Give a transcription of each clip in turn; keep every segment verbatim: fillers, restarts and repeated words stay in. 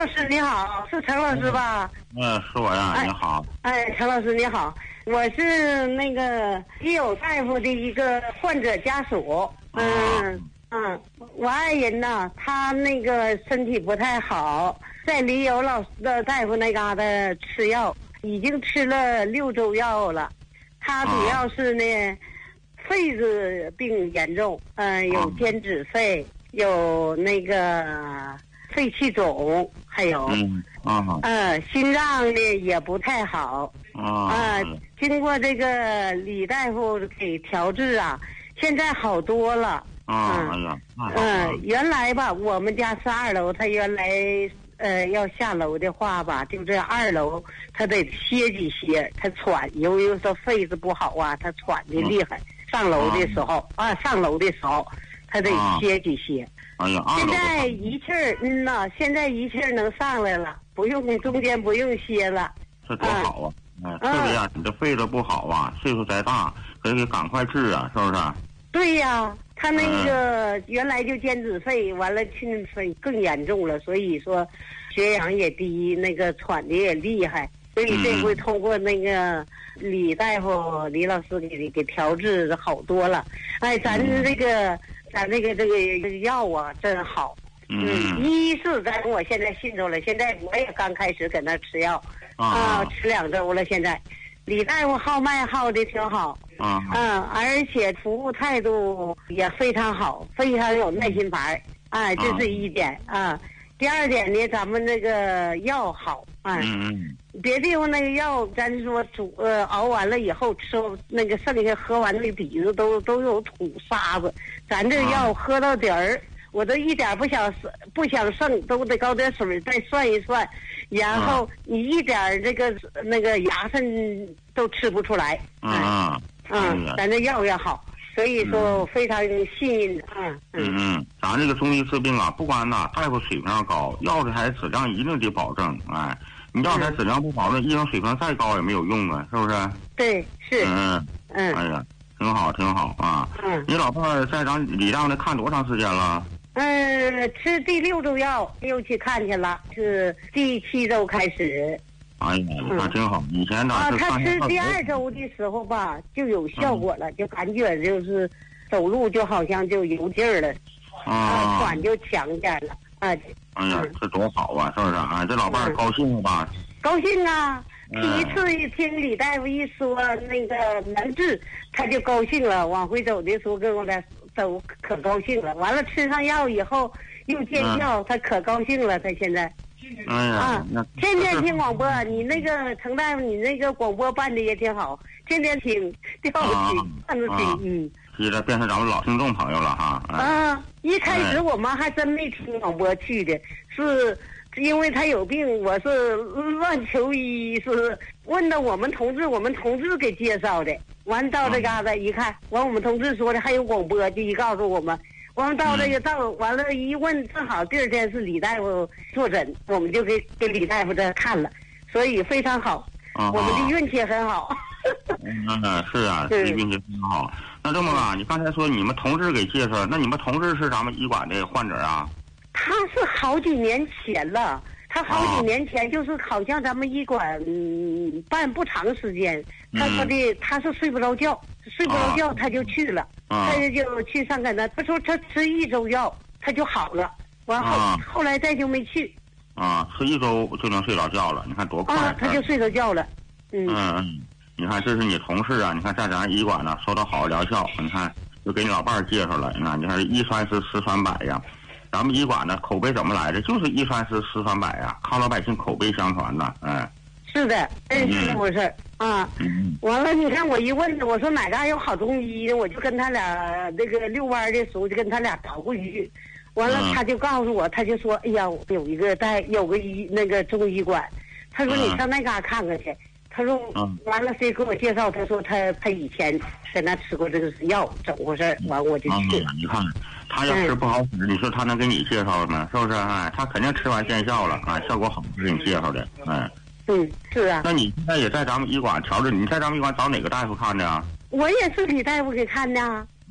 老师你好，是陈老师吧？ 嗯，是我呀，你好。 哎，陈老师你好，我是那个基友大夫的一个患者家属。嗯嗯，我爱人呢，他那个身体不太好，在李友老师的大夫那嘎达吃药，已经吃了六周药了。他主要是呢，肺子病严重，嗯，有间质肺，有那个肺气肿，还有嗯啊嗯，心脏呢也不太好啊啊。经过这个李大夫给调治啊，现在好多了。 啊，哎呀， 嗯，原来吧，我们家是二楼，他原来呃要下楼的话吧，就这二楼他得歇几歇，他喘，由于说肺子不好啊，他喘的厉害。上楼的时候啊，上楼的时候他得歇几歇。 哎呀， 现在一气儿，嗯呐，现在一气儿能上来了，不用中间不用歇了。 这多好啊！哎，特别啊，你这肺子不好啊，岁数再大，可以赶快治啊，是不是？ 对呀，他那个原来就间质肺，完了心肺更严重了，所以说血氧也低，那个喘的也厉害。所以这回通过那个李大夫、李老师给给调治好多了。哎，咱这个。咱这个这个这个药啊，真好。嗯，一是咱我现在信着了，现在我也刚开始搁那吃药啊，吃两周了。现在李大夫号脉号的挺好啊，嗯，而且服务态度也非常好，非常有耐心牌。哎，这是一点啊。第二点呢，咱们那个药好啊。 嗯别地方那个药，咱说煮呃熬完了以后吃那个剩下喝完那底子都都有土沙子，咱这药喝到底儿，我都一点不想不想剩，都得搞点水再涮一涮，然后你一点这个那个牙碜都吃不出来。 嗯嗯，咱这药也好，所以说非常信任啊。 嗯嗯，咱这个中医治病啊，不管哪大夫水平高，药材质量一定得保证。哎。你药材质量不保证，医生水平再高也没有用啊，是不是？ 对，是。 嗯嗯。哎呀，挺好，挺好啊。嗯。你老伴儿在咱李大夫那看多长时间了？ 嗯，吃第六周药又去看去了，是第七周开始。 哎呀，那挺好。以前呢啊，他吃第二周的时候吧，就有效果了，就感觉就是走路就好像就有劲儿了，啊，喘就强点了。啊， 哎呀，这多好啊，是不是啊？这老伴儿高兴了吧？ 高兴啊！第一次一听李大夫一说那个能治，他就高兴了。往回走的时候跟我俩走，可高兴了。完了吃上药以后又见效，他可高兴了。他现在， 哎呀， 啊，天天听广播，你那个陈大夫，你那个广播办的也挺好，天天听，调听，看着听，嗯。 现在变成咱们老听众朋友了哈。 啊，一开始我们还真没听广播去的，是因为他有病，我是乱求医，是问到我们同志，我们同志给介绍的。完到这嘎达一看，完我们同志说的还有广播，就一告诉我们。完到这个到完了，一问正好第二天是李大夫坐诊，我们就给给李大夫这看了，所以非常好，我们的运气很好。 嗯，是啊，运气很好。那这么吧，你刚才说你们同志给介绍，那你们同志是咱们医馆的患者啊？ 他是好几年前了，他好几年前就是好像咱们医馆嗯办不长时间，他说的他是睡不着觉，睡不着觉他就去了，他就去上赶那，他说他吃一周药他就好了，完后后来再就没去。 啊，吃一周就能睡着觉了，你看多快！ 啊，他就睡着觉了。嗯嗯。你看，这是你同事啊！你看，在咱医馆呢，受到好疗效。你看，就给你老伴儿介绍了。你看，你看，一传十，十传百呀。咱们医馆呢，口碑怎么来的？就是一传十，十传百呀，靠老百姓口碑相传的。哎， 是的，真是这么回事儿啊。完了，你看我一问，我说哪嘎有好中医的，我就跟他俩那个遛弯的时候就跟他俩捣过一句。完了，他就告诉我，他就说：“哎呀，有一个在有个医那个中医馆，他说你上那嘎看看去。”他说，完了谁给我介绍？他说他他以前在那吃过这个药，怎么回事？完我就去了。 你看，他要吃不好使，你说他能给你介绍吗？是不是？哎，他肯定吃完见效了啊，效果好是给你介绍的。哎， 嗯，是啊。 那你现在也在咱们医馆调治？你在咱们医馆找哪个大夫看的啊？ 我也是李大夫给看的。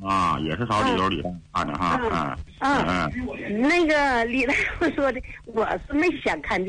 啊，也是找理由李大夫看的哈，嗯嗯嗯，那个李大夫说的，我是没想看。